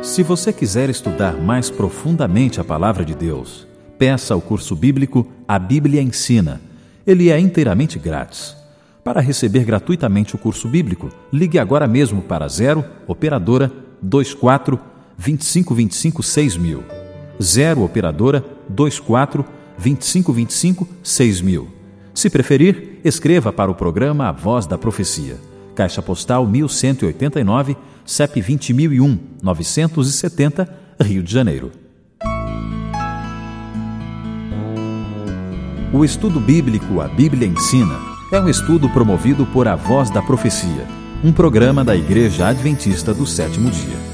Se você quiser estudar mais profundamente a Palavra de Deus, peça o curso bíblico A Bíblia Ensina. Ele é inteiramente grátis. Para receber gratuitamente o curso bíblico, ligue agora mesmo para 0 operadora 24 2525 6000. 0 operadora 24 2525 6000. Se preferir, escreva para o programa A Voz da Profecia. Caixa Postal 1189, CEP 20001 970, Rio de Janeiro. O estudo bíblico A Bíblia Ensina é um estudo promovido por A Voz da Profecia, um programa da Igreja Adventista do Sétimo Dia.